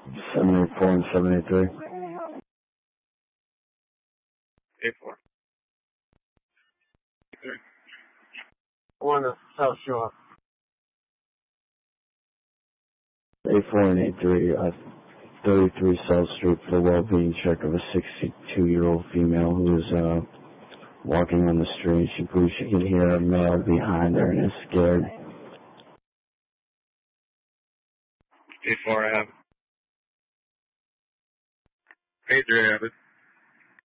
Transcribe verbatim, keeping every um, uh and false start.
seven eight four and seven eight three. eight four. three. One of South Shore. eight four and eight three, uh, thirty-three South Street for well-being check of a sixty-two-year-old female who is uh, walking on the street. She believes she can hear a male behind her and is scared. eight four, I have it. eight three, I have it.